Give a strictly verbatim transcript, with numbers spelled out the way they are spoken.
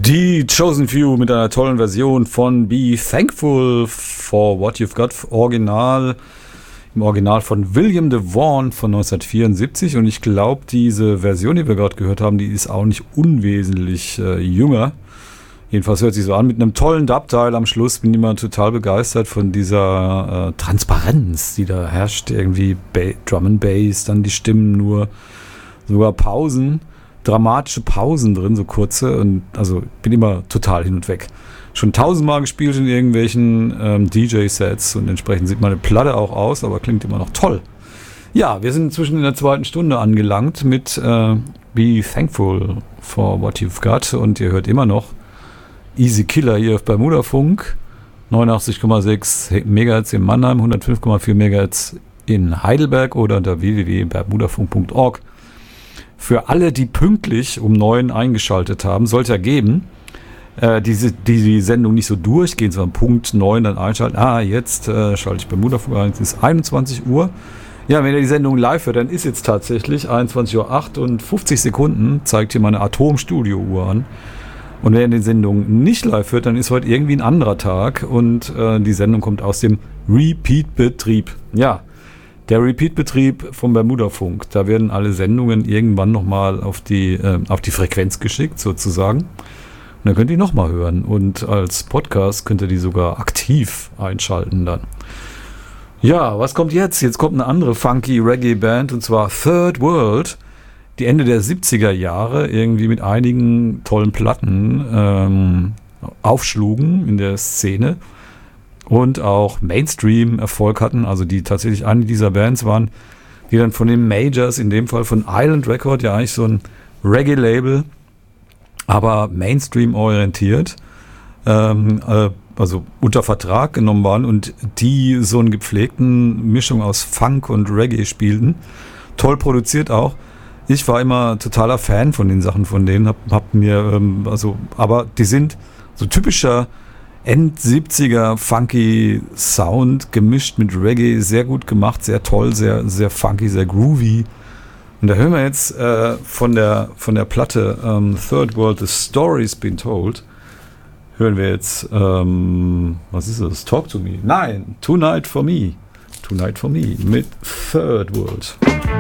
Die Chosen Few mit einer tollen Version von Be Thankful for What You've Got, Original, im Original von William DeVaughn von neunzehnhundertvierundsiebzig. Und ich glaube, diese Version, die wir gerade gehört haben, die ist auch nicht unwesentlich äh, jünger. Jedenfalls hört sich so an, mit einem tollen Dub-Teil am Schluss. Bin immer total begeistert von dieser äh, Transparenz, die da herrscht. Irgendwie ba- Drum and Bass, dann die Stimmen nur, sogar Pausen. Dramatische Pausen drin, so kurze, und also bin immer total hin und weg. Schon tausendmal gespielt in irgendwelchen ähm, D J-Sets und entsprechend sieht meine Platte auch aus, aber klingt immer noch toll. Ja, wir sind inzwischen in der zweiten Stunde angelangt mit äh, Be Thankful for What You've Got, und ihr hört immer noch Easy Killer hier auf Bermuda Funk, neunundachtzig Komma sechs Megahertz in Mannheim, hundertfünf Komma vier Megahertz in Heidelberg oder unter w w w punkt bermudafunk punkt org. Für alle, die pünktlich um neun eingeschaltet haben, sollte ergeben, äh, diese, die die Sendung nicht so durchgehen, sondern Punkt neun dann einschalten. Ah, jetzt äh, schalte ich Bermudafunk ein, es ist einundzwanzig Uhr. Ja, wenn ihr die Sendung live hört, dann ist jetzt tatsächlich einundzwanzig Uhr acht und fünfzig Sekunden, zeigt hier meine Atom-Studio-Uhr an. Und wenn ihr die Sendung nicht live hört, dann ist heute irgendwie ein anderer Tag und äh, die Sendung kommt aus dem Repeat-Betrieb. Ja, der Repeat-Betrieb vom Bermudafunk. Da werden alle Sendungen irgendwann nochmal auf die, äh, auf die Frequenz geschickt, sozusagen. Und dann könnt ihr nochmal hören. Und als Podcast könnt ihr die sogar aktiv einschalten dann. Ja, was kommt jetzt? Jetzt kommt eine andere funky Reggae-Band, und zwar Third World, die Ende der siebziger Jahre irgendwie mit einigen tollen Platten ähm, aufschlugen in der Szene. Und auch Mainstream-Erfolg hatten, also die tatsächlich eine dieser Bands waren, die dann von den Majors, in dem Fall von Island Record, ja eigentlich so ein Reggae-Label, aber Mainstream-orientiert, ähm, äh, also unter Vertrag genommen waren und die so eine gepflegten Mischung aus Funk und Reggae spielten. Toll produziert auch. Ich war immer totaler Fan von den Sachen von denen, hab, hab mir, ähm, also, aber die sind so typischer End-siebziger funky Sound gemischt mit Reggae, sehr gut gemacht, sehr toll, sehr, sehr funky, sehr groovy. Und da hören wir jetzt äh, von der von der Platte ähm, Third World, The Story's Been Told, hören wir jetzt, ähm, was ist das? Talk to Me? Nein, Tonight for Me. Tonight for Me mit Third World.